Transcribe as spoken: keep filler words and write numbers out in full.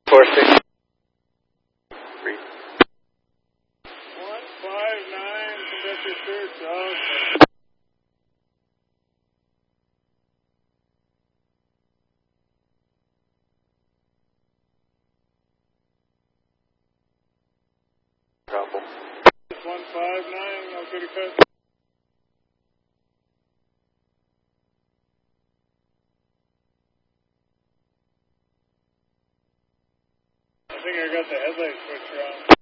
Four six. Three. One five nine. That's your third dog. Couple. One five nine. No good cut. I think I got the headlight switch wrong.